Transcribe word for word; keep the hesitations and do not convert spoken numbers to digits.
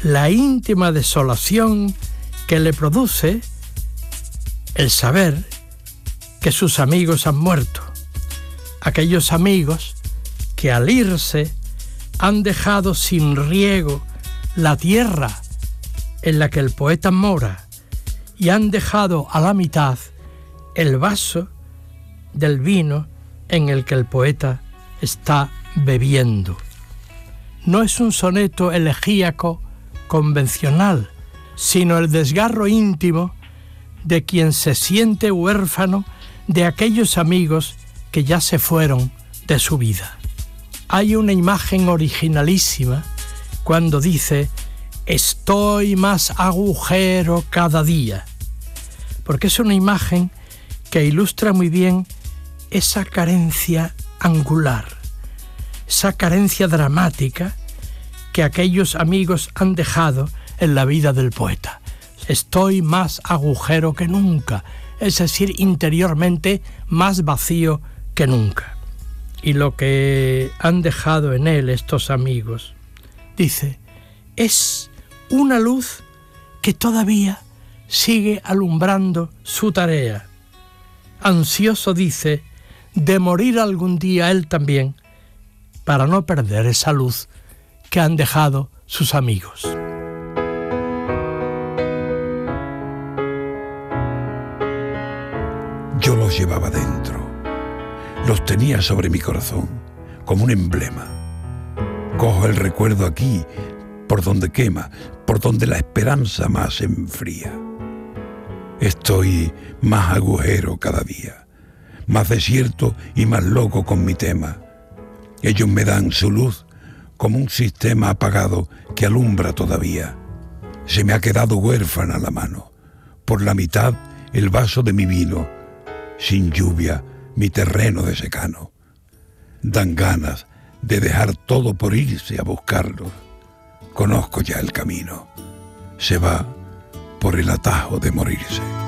la íntima desolación que le produce el saber que sus amigos han muerto. Aquellos amigos que al irse han dejado sin riego la tierra en la que el poeta mora y han dejado a la mitad el vaso del vino en el que el poeta está bebiendo. No es un soneto elegíaco convencional, sino el desgarro íntimo de quien se siente huérfano de aquellos amigos que ya se fueron de su vida. Hay una imagen originalísima cuando dice: estoy más agujero cada día, porque es una imagen que ilustra muy bien esa carencia angular, esa carencia dramática que aquellos amigos han dejado en la vida del poeta. Estoy más agujero que nunca, es decir, interiormente más vacío que nunca. Y lo que han dejado en él estos amigos, dice, es una luz que todavía sigue alumbrando su tarea. Ansioso, dice, de morir algún día él también, para no perder esa luz que han dejado sus amigos. Yo los llevaba dentro, los tenía sobre mi corazón, como un emblema. Cojo el recuerdo aquí, por donde quema, por donde la esperanza más se enfría. Estoy más agujero cada día, más desierto y más loco con mi tema. Ellos me dan su luz como un sistema apagado que alumbra todavía. Se me ha quedado huérfana la mano, por la mitad el vaso de mi vino, sin lluvia mi terreno de secano. Dan ganas de dejar todo por irse a buscarlos. Conozco ya el camino, se va por el atajo de morirse.